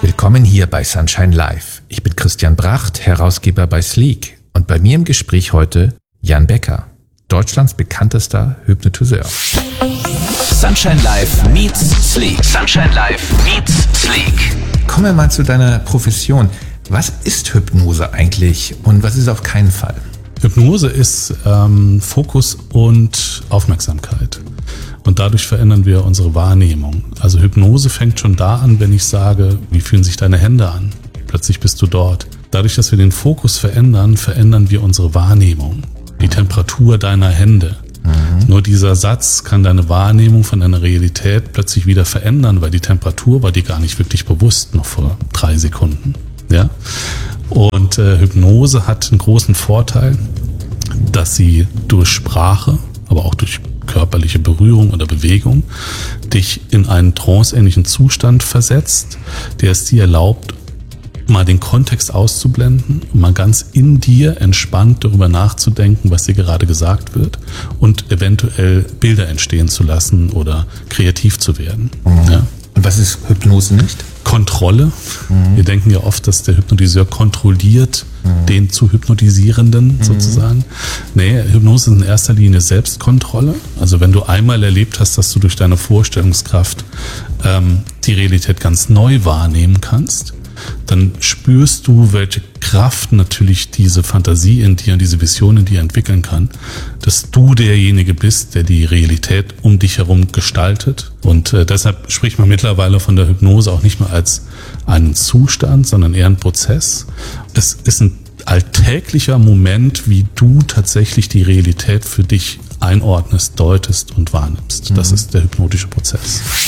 Willkommen hier bei Sunshine Live. Ich bin Christian Bracht, Herausgeber bei Sleek. Und bei mir im Gespräch heute Jan Becker, Deutschlands bekanntester Hypnotiseur. Sunshine Live meets Sleek. Sunshine Live meets Sleek. Kommen wir mal zu deiner Profession. Was ist Hypnose eigentlich und was ist auf keinen Fall? Hypnose ist Fokus und Aufmerksamkeit. Und dadurch verändern wir unsere Wahrnehmung. Also Hypnose fängt schon da an, wenn ich sage, wie fühlen sich deine Hände an? Plötzlich bist du dort. Dadurch, dass wir den Fokus verändern, verändern wir unsere Wahrnehmung. Die Temperatur deiner Hände. Nur dieser Satz kann deine Wahrnehmung von deiner Realität plötzlich wieder verändern, weil die Temperatur war dir gar nicht wirklich bewusst, noch vor 3 Sekunden. Ja? Und Hypnose hat einen großen Vorteil, dass sie durch Sprache, aber auch durch körperliche Berührung oder Bewegung dich in einen tranceähnlichen Zustand versetzt, der es dir erlaubt, mal den Kontext auszublenden, mal ganz in dir entspannt darüber nachzudenken, was dir gerade gesagt wird und eventuell Bilder entstehen zu lassen oder kreativ zu werden. Ja. Und was ist Hypnose nicht? Kontrolle. Wir denken ja oft, dass der Hypnotiseur kontrolliert den zu Hypnotisierenden sozusagen. Nee, Hypnose ist in erster Linie Selbstkontrolle. Also wenn du einmal erlebt hast, dass du durch deine Vorstellungskraft die Realität ganz neu wahrnehmen kannst, dann spürst du, welche Kraft natürlich diese Fantasie in dir und diese Vision in dir entwickeln kann, dass du derjenige bist, der die Realität um dich herum gestaltet. Und deshalb spricht man mittlerweile von der Hypnose auch nicht mehr als einen Zustand, sondern eher einen Prozess. Es ist ein alltäglicher Moment, wie du tatsächlich die Realität für dich einordnest, deutest und wahrnimmst. Das ist der hypnotische Prozess.